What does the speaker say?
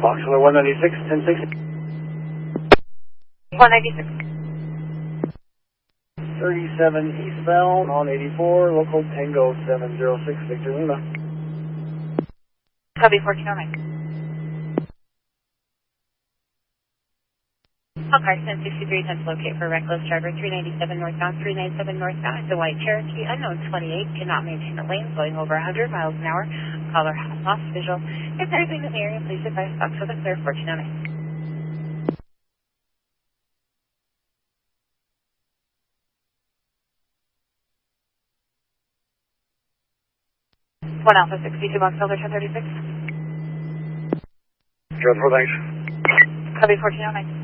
Foxtrot 196, 1060. 196. 37 eastbound on 84, local Tango 706, Victor Lima. Copy 1409. All cars 1063, time to locate for reckless driver 397 northbound, 397 northbound. It's a white Cherokee, unknown 28, cannot maintain the lane, going over 100 miles an hour. Caller has lost visual. If there's anything in the area, please advise Foxtrot the clear 1409. One Alpha 62, Box Elder 1036. Good, thanks. Copy 1409.